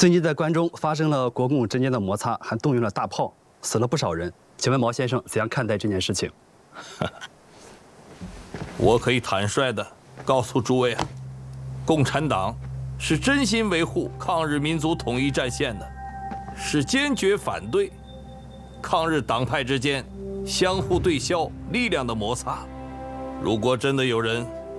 最近在关中发生了国共之间的摩擦，还动用了大炮，死了不少人。请问毛先生怎样看待这件事情？ 我可以坦率地告诉诸位啊，共产党是真心维护抗日民族统一战线的，是坚决反对抗日党派之间相互对消力量的摩擦。如果真的有人